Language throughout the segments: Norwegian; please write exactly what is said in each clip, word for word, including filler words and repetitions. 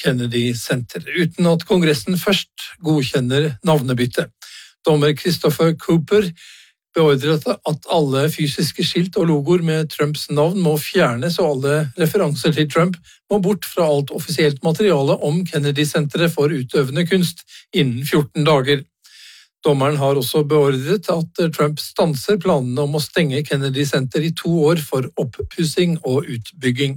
Kennedy Center, uten at Kongressen først godkjenner navnebyttet. Dommer Christopher Cooper beordret at alle fysiske skilt og logoer med Trumps navn må fjernes, og alle referanser til Trump må bort fra alt offisielt materiale om Kennedy-senteret for utøvende kunst innen fjorten dager. Dommeren har også beordret at Trump stanser planene om å stenge Kennedy-senter i to år for oppussing og utbygging.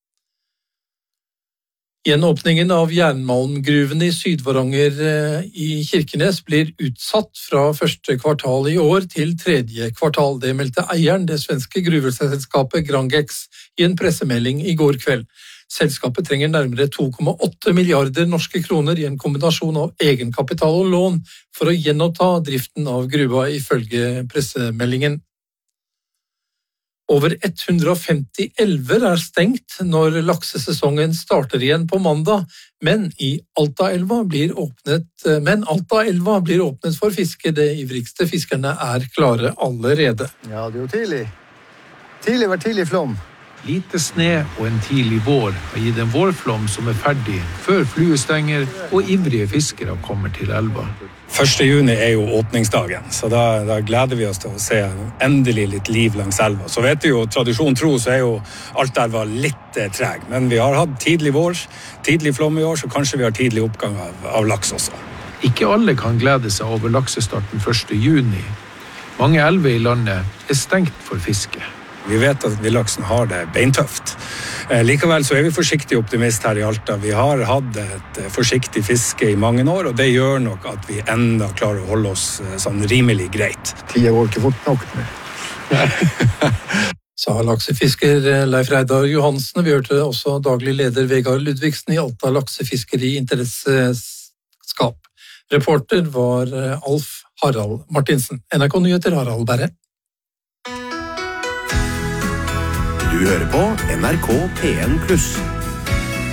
Gjenåpningen av jernmalmgruvene i Sydvaranger i Kirkenes blir utsatt fra første kvartal i år til tredje kvartal. Det meldte eieren, det svenske gruveselskapet Grangex, i en pressemelding i går kveld. Selskapet trenger nærmere to komma åtte milliarder norske kroner i en kombinasjon av egenkapital og lån for å gjenoppta driften av gruva, ifølge pressemeldingen. Over hundre og femti elver er stengt når laksesesongen starter igjen på mandag, men i Altaelva blir åpnet, men Altaelva blir åpnet for fiske. De ivrigste fiskerne er klare allerede. Ja, det er jo tidlig. Tidlig var tidlig flom. Lite sne og en tidlig vår har gitt en vårflom som er ferdig før fluestenger og ivrige fiskere kommer til elva. første juni er jo åpningsdagen, så da, da gleder vi oss til å se endelig litt liv langs elva. Så vet du jo, tradisjon tro, så er jo Altaelva litt eh, treg, men vi har hatt tidlig vår, tidlig flom i år, så kanskje vi har tidlig oppgang av, av laks også. Ikke alle kan glede seg over laksestarten første juni. Mange elver i landet er stengt for fiske. Vi vet at villaksen har det beintøft. Eh, likevel så er vi forsiktige optimist her i Alta. Vi har hatt et forsiktig fiske i mange år, og det gjør nok at vi enda klarer å holde oss sånn rimelig greit. Tida går ikke fort nok med. Sa laksefisker Leif Reidar Johansen. Vi hørte også daglig leder Vegard Ludvigsen i Alta laksefiskeri interesseskap. Reporter var Alf Harald Martinsen. N R K Nyheter, Harald Berre. Du hører på N R K P N pluss.